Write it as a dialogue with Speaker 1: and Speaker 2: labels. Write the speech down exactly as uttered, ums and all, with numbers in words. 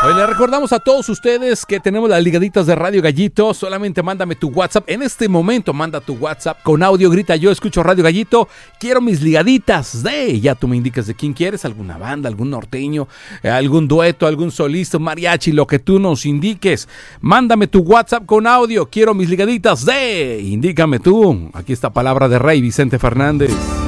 Speaker 1: Hoy le recordamos a todos ustedes que tenemos las ligaditas de Radio Gallito. Solamente mándame tu WhatsApp. En este momento manda tu WhatsApp con audio. Grita: yo escucho Radio Gallito. Quiero mis ligaditas de... Ya tú me indicas de quién quieres. Alguna banda, algún norteño, eh, algún dueto, algún solista, mariachi, lo que tú nos indiques. Mándame tu WhatsApp con audio. Quiero mis ligaditas de... Indícame tú. Aquí está Palabra de Rey, Vicente Fernández.